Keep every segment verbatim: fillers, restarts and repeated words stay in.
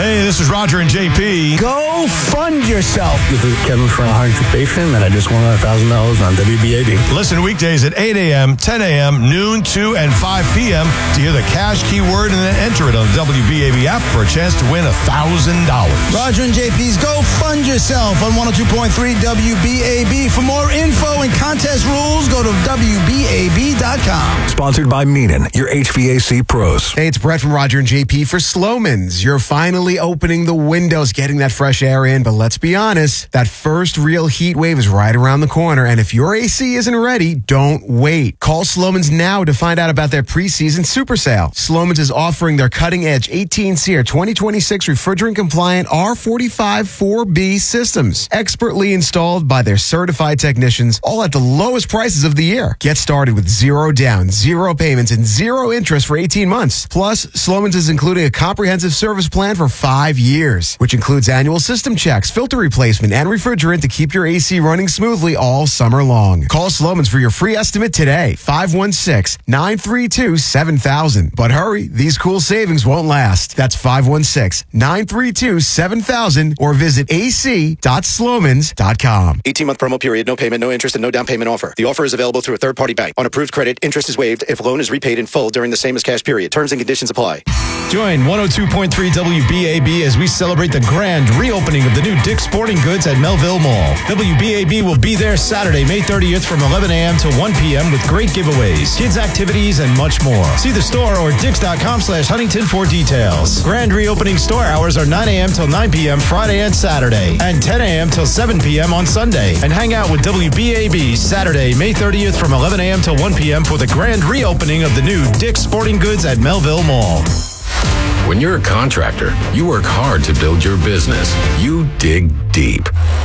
Hey, this is Roger and J P. Go fund yourself. This is Kevin from one hundred Patient, and I just won one thousand dollars on W B A B. Listen weekdays at eight a.m., ten a.m., noon, two, and five p.m. to hear the cash keyword and then enter it on the W B A B app for a chance to win one thousand dollars. Roger and J P's Go Fund Yourself on one oh two point three W B A B. For more info and contest rules, go to W B A B dot com. Sponsored by Meenan, your H V A C pros. Hey, it's Brett from Roger and J P for Slomin's. You're finally opening the windows, getting that fresh air in, but let's be honest, that first real heat wave is right around the corner, and if your A C isn't ready, don't wait. Call Slomin's now to find out about their preseason super sale. Slomin's is offering their cutting-edge eighteen SEER twenty twenty-six refrigerant-compliant R forty-five four B systems, expertly installed by their certified technicians, all at the lowest prices of the year. Get started with zero down, zero payments, and zero interest for eighteen months. Plus, Slomin's is including a comprehensive service plan for five years, which includes annual system checks, filter replacement, and refrigerant to keep your A C running smoothly all summer long. Call Slomin's for your free estimate today, five one six, nine three two, seven thousand. But hurry, these cool savings won't last. That's five one six, nine three two, seven thousand or visit a c dot slomans dot com. eighteen-month promo period, no payment, no interest, and no down payment offer. The offer is available through a third-party bank. On approved credit, interest is waived if loan is repaid in full during the same as cash period. Terms and conditions apply. Join one oh two point three W B A B as we celebrate the grand reopening of the new Dick's Sporting Goods at Melville Mall. W B A B will be there Saturday, May thirtieth from eleven a.m. to one p.m. with great giveaways, kids activities, and much more. See the store or dicks.com slash Huntington for details. Grand reopening store hours are nine a.m. till nine p.m. Friday and Saturday, and ten a.m. till seven p.m. on Sunday. And hang out with W B A B Saturday, May thirtieth from eleven a.m. till one p.m. for the grand reopening of the new Dick's Sporting Goods at Melville Mall. When you're a contractor, you work hard to build your business. You dig deep.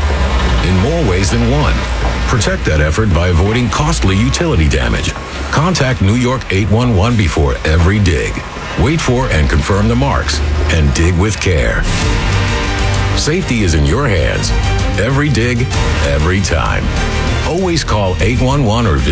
In more ways than one. Protect that effort by avoiding costly utility damage. Contact New York eight one one before every dig. Wait for and confirm the marks, and dig with care. Safety is in your hands. Every dig, every time. Always call eight one one or visit